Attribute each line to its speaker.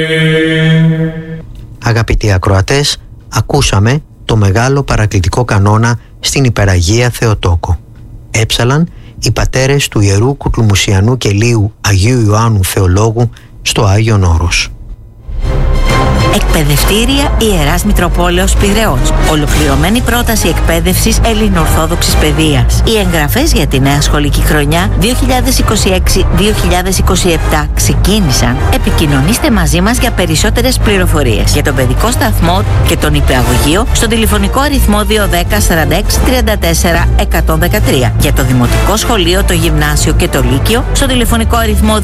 Speaker 1: Αγαπητοί ακροατές, ακούσαμε το μεγάλο παρακλητικό κανόνα στην Υπεραγία Θεοτόκο. Έψαλαν οι πατέρες του Ιερού Κουτλουμουσιανού Κελίου Αγίου Ιωάννου Θεολόγου στο Άγιον Όρος.
Speaker 2: Εκπαιδευτήρια Ιεράς Μητροπόλεως Πειραιώς. Ολοκληρωμένη πρόταση εκπαίδευσης ελληνοορθόδοξης παιδείας. Οι εγγραφές για τη νέα σχολική χρονιά 2026-2027 ξεκίνησαν. Επικοινωνήστε μαζί μας για περισσότερες πληροφορίες για τον παιδικό σταθμό και τον υπηαγωγείο στο τηλεφωνικό αριθμό 210 46 34 113. Για το δημοτικό σχολείο, το γυμνάσιο και το λύκειο στο τηλεφωνικό αριθμό